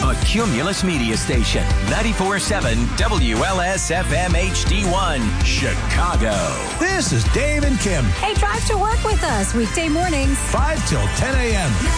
from a Cumulus media station. 94.7 WLS-FM HD1, Chicago. This is Dave and Kim. Hey, drive to work with us weekday mornings. 5 till 10 a.m.